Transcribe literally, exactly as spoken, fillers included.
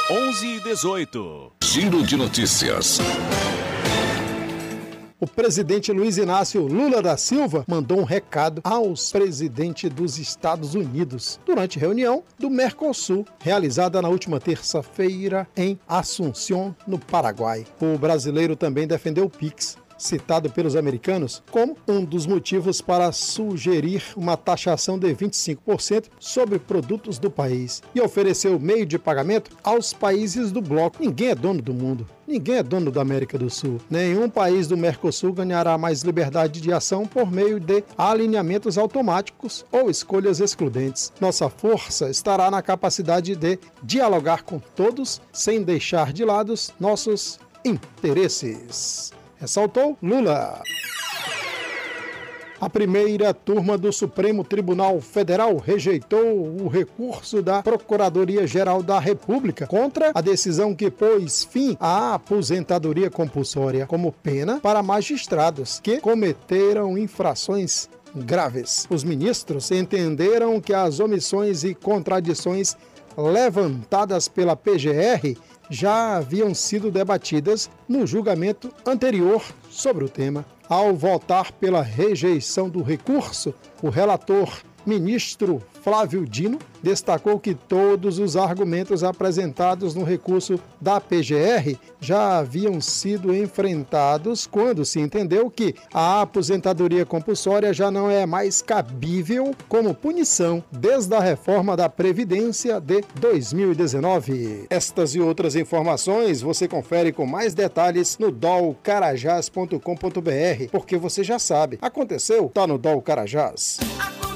onze e dezoito. Giro de notícias. O presidente Luiz Inácio Lula da Silva mandou um recado aos presidentes dos Estados Unidos durante reunião do Mercosul, realizada na última terça-feira em Assunção, no Paraguai. O brasileiro também defendeu o Pix, citado pelos americanos como um dos motivos para sugerir uma taxação de vinte e cinco por cento sobre produtos do país e ofereceu meio de pagamento aos países do bloco. Ninguém é dono do mundo. Ninguém é dono da América do Sul. Nenhum país do Mercosul ganhará mais liberdade de ação por meio de alinhamentos automáticos ou escolhas excludentes. Nossa força estará na capacidade de dialogar com todos sem deixar de lado nossos interesses, ressaltou Lula. A primeira turma do Supremo Tribunal Federal rejeitou o recurso da Procuradoria-Geral da República contra a decisão que pôs fim à aposentadoria compulsória como pena para magistrados que cometeram infrações graves. Os ministros entenderam que as omissões e contradições levantadas pela P G R já haviam sido debatidas no julgamento anterior sobre o tema. Ao votar pela rejeição do recurso, o relator, ministro Flávio Dino, destacou que todos os argumentos apresentados no recurso da P G R já haviam sido enfrentados quando se entendeu que a aposentadoria compulsória já não é mais cabível como punição desde a reforma da Previdência de dois mil e dezenove. Estas e outras informações você confere com mais detalhes no dol carajás ponto com ponto br, porque você já sabe, aconteceu, tá no Dol Carajás.